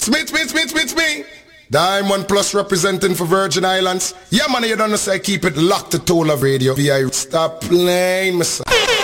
It's me. Diamond Plus representing for Virgin Islands. Yeah, man, you don't know, say keep it locked to Tola Radio. VI, stop playing, my son.